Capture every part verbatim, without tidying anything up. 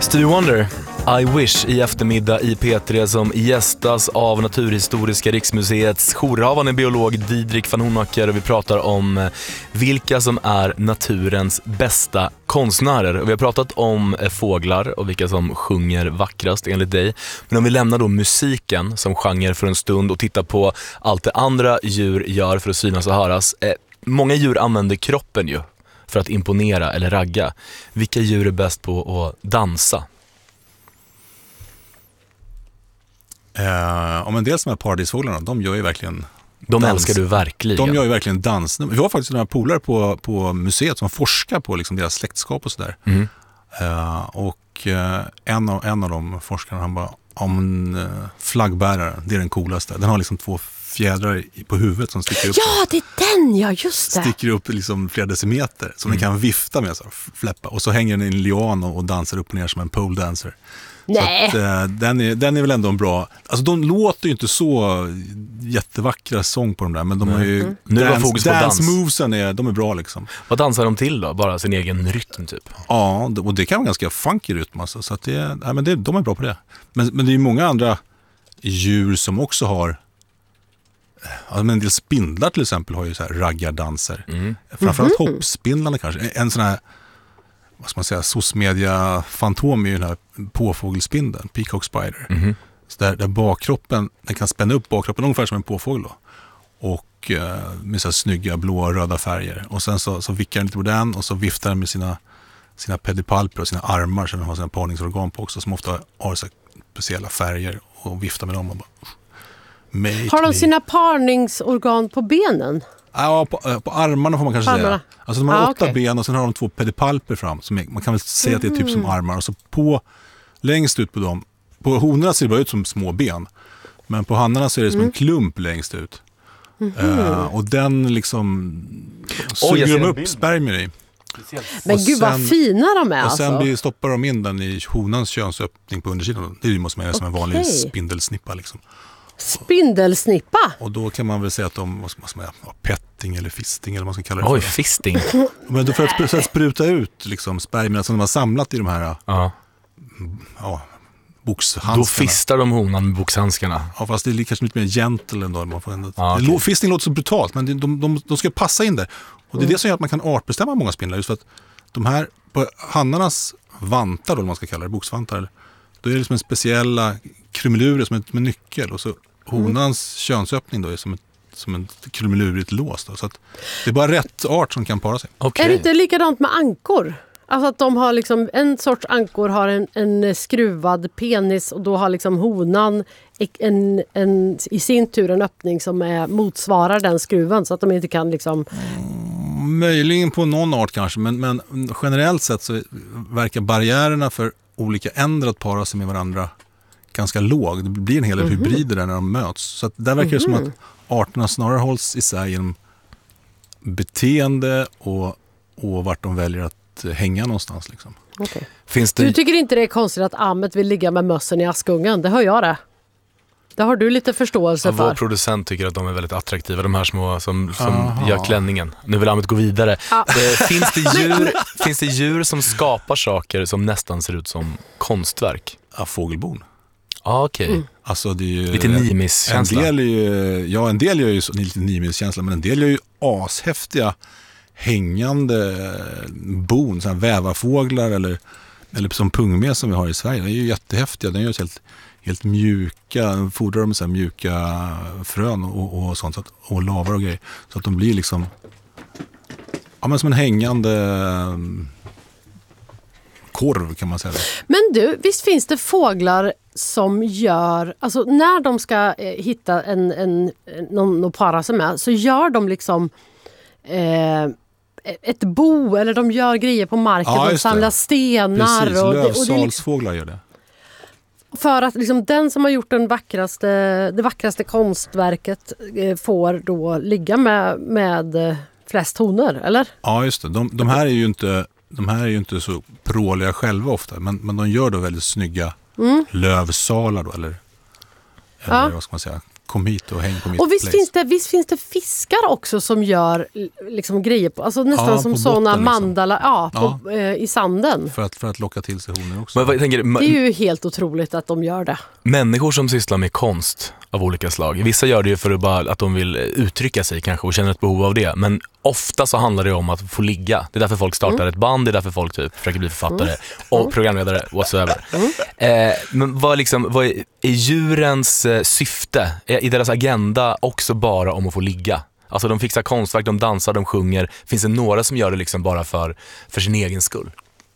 Stevie Wonder, I Wish i eftermiddag i P tre som gästas av Naturhistoriska riksmuseets jourhavande biolog Didrik van Honacker, och vi pratar om vilka som är naturens bästa konstnärer. Och vi har pratat om fåglar och vilka som sjunger vackrast enligt dig. Men om vi lämnar då musiken som genre för en stund och tittar på allt det andra djur gör för att synas och höras. Eh, många djur använder kroppen ju för att imponera eller ragga. Vilka djur är bäst på att dansa? Uh, om en del som är paradisfåglarna, de gör ju verkligen De dans. älskar du verkligen. De gör ju verkligen dans. Vi har faktiskt några polare på, på museet som forskar på liksom deras släktskap och sådär. Mm. Uh, och uh, en, av, en av de forskarna, han bara, om en uh, flaggbärare, det är den coolaste. Den har liksom två fjädrar på huvudet som sticker upp. Ja, det är den, ja, just det. Sticker upp liksom flera decimeter som Mm. den kan vifta med, så fläppa. Och så hänger den i en lian och, och dansar upp och ner som en pole dancer. Nej. Så att, eh, den, är, den är väl ändå en bra... Alltså de låter ju inte så jättevackra sång på de där, men de har ju... Mm. Nu är det bara fokus på dance dans. movesen är, de är bra liksom. Vad dansar de till då? Bara sin egen rytm typ? Ja, och det kan vara ganska funky rytm alltså, så att det, nej, men det, de är bra på det. Men, men det är ju många andra djur som också har... Ja, men en del spindlar till exempel har ju så här raggardanser. Mm. Framförallt Mhm. hoppspindlarna kanske. En, en sån här, vad ska man säga, sosmedia-fantom är ju den här påfågelspindeln, peacock spider. Mm. Så där, där bakkroppen, den kan spänna upp bakkroppen ungefär som en påfågel då. Och eh, med så här snygga blå och röda färger. Och sen så, så vickar den lite på den och så viftar den med sina, sina pedipalper och sina armar som den har sina parningsorgan på också, som ofta har så här speciella färger, och viftar med dem och bara... Mate Har de me. sina parningsorgan på benen? Ja, på, på armarna får man kanske Armarna. säga. Alltså de har Ah, åtta okej. ben och sen har de två pedipalper fram. Som är, man kan väl säga att det är typ som armar. Och så på, längst ut på dem, på honorna ser det bara ut som små ben. Men på hannarna ser det som en klump längst ut. Eh, och den liksom jag suger ser de en upp bild. spermier i. Men Och gud vad sen- fina de är Och sen alltså. blir, stoppar de in den i honans könsöppning på undersidan. Det måste man göra som en vanlig Okej. spindelsnippa liksom. Spindelsnippa. Och då kan man väl säga att de, vad ska man säga, ja, petting eller fisting eller vad man ska kalla det Oj, för. fisting. Men då för att, spr- för att spruta ut liksom, spermierna som de har samlat i de här Ja. ja, Då boxhandskarna. fistar de honan med boxhandskarna. Ja, fast det är kanske lite mer gentle ändå. Man får ändå, Ja, okej. Lå- Fisting låter så brutalt, men det- de, de, de ska passa in där. Och det är det som gör att man kan artbestämma många spindlar. Just för att de här, på hannarnas vantar, då, eller vad man ska kalla det, boxvantar, eller, då är det som en speciella krumelurer som en, som en nyckel. Och så honans könsöppning då är som ett som en krumelurigt lås. Då. Så att det är bara rätt art som kan para sig. Okej. Är det inte likadant med ankor? Alltså att de har liksom, en sorts ankor har en, en skruvad penis, och då har liksom honan en, en, i sin tur en öppning som är, motsvarar den skruven, så att de inte kan liksom... Möjligen på någon art kanske, men, men generellt sett så verkar barriärerna för olika änder att para sig med varandra ganska låg. Det blir en hel del hybrider där när de möts. Så att där verkar det som att arterna snarare hålls isär genom beteende och, och vart de väljer att hänga någonstans. Liksom. Okay. Finns Du det... tycker inte det är konstigt att Ahmet vill ligga med mössen i Askungen? Det hör jag det. Det har du lite förståelse Ja, vår för. producent tycker att de är väldigt attraktiva, de här små som, som Aha. gör klänningen. Nu vill Ahmet gå vidare. Ja. Eh, finns, det djur, finns det djur som skapar saker som nästan ser ut som konstverk? Ja, fågelbon. Ja, okej. Mm. Alltså det är ju, Lite en Nimis-känsla. del är ju, ja, en del gör ju så, lite Nimis-känsla, men en del gör ju ashäftiga hängande bon, så här vävarfåglar eller, eller som pungmes som vi har i Sverige. De är ju jättehäftiga. De gör helt, helt mjuka, fodrar dem med så här mjuka frön och, och sånt, så att, och lavar och grejer. Så att de blir liksom ja, men som en hängande um, korv kan man säga. Men du, visst finns det fåglar som gör, alltså när de ska eh, hitta en, en, någon att para sig med, så gör de liksom eh, ett bo, eller de gör grejer på marken, Ja, de just det. samlar stenar. Precis, och, det, och det är liksom, lövsalsfåglar gör det. för att liksom den som har gjort den vackraste, det vackraste konstverket eh, får då ligga med, med eh, flest honor, eller? Ja, just det. De, de här är ju inte de här är ju inte så pråliga själva ofta, men, men de gör då väldigt snygga Mm. lövsalar då, eller, eller Ja. vad ska man säga, kom hit och häng på mitt Och visst place. finns, det, visst finns det fiskar också som gör liksom grejer på, alltså nästan Ja, som på såna botten, liksom. mandala ja, på, eh, i sanden. För att, för att locka till sig honor också. Men vad, jag tänker, Det är ju helt otroligt att de gör det. människor som sysslar med konst av olika slag. Vissa gör det ju för att, bara, att de vill uttrycka sig kanske och känner ett behov av det. Men ofta så handlar det om att få ligga. Det är därför folk startar mm. ett band, det är därför folk typ försöker bli författare mm. och programledare, whatsoever. Mm. Eh, men vad, liksom, vad är, är djurens eh, syfte? Är, i deras agenda också bara om att få ligga? Alltså de fixar konstverk, de dansar, de sjunger. Finns det några som gör det liksom bara för, för sin egen skull?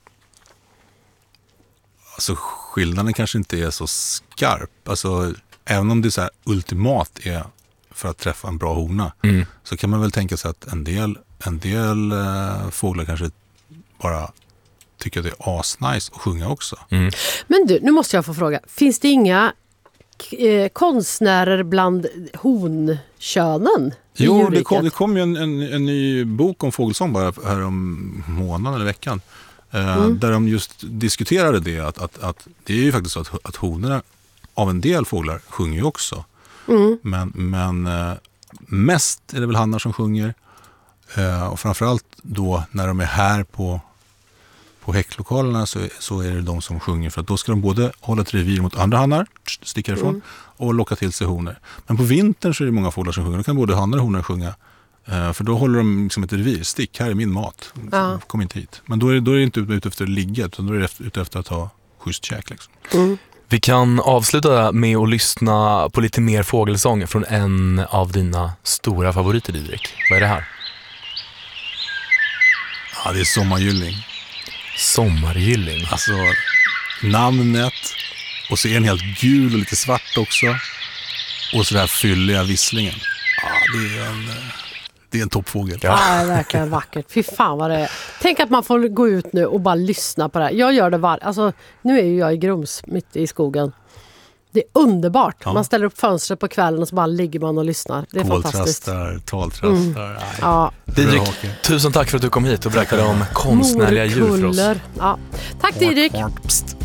Alltså skillnaden kanske inte är så skarp. Alltså även om det så här ultimat är för att träffa en bra hona mm. så kan man väl tänka sig att en del, en del eh, fåglar kanske bara tycker att det är asnice att sjunga också. Mm. Men du, nu måste jag få fråga. Finns det inga eh, konstnärer bland honkönen? Jo, det kom, det kom ju en, en, en ny bok om fågelsång bara här om månaden eller veckan. Eh, mm. Där de just diskuterade det. Att, att, att det är ju faktiskt så att, att honorna av en del fåglar sjunger ju också. Mm. Men, men eh, mest är det väl hannar som sjunger. Eh, och framförallt då när de är här på, på häcklokalerna så, så är det de som sjunger. För att då ska de både hålla ett revir mot andra hannar, sticka ifrån, mm. och locka till sig honor. Men på vintern så är det många fåglar som sjunger. Då kan både hannar och honor sjunga. Eh, för då håller de liksom ett revir. Stick, här är min mat. Ja. Kom inte hit. Men då är, då är det inte ute efter att ligga, utan då är det ute efter att ha schysst käk. Liksom. Mm. Vi kan avsluta med att lyssna på lite mer fågelsång från en av dina stora favoriter, Didrik. Vad är det här? Ja, det är sommargylling. Sommargylling? Alltså, namnet. Och så är den helt gul och lite svart också. Och så den här fylliga visslingen. Ja, det är en, det är en toppfågel. Ja, det är verkligen vackert. Fy fan vad det är. Tänk att man får gå ut nu och bara lyssna på det här. Jag gör det var... Alltså, nu är ju jag i Grums, mitt i skogen. Det är underbart. Ja. Man ställer upp fönstret på kvällen och så bara ligger man och lyssnar. Det är fantastiskt. Koltrastar, taltrastar. Mm. Ja. Didrik, tusen tack för att du kom hit och berättade om konstnärliga djur för oss. Ja. Tack Didrik.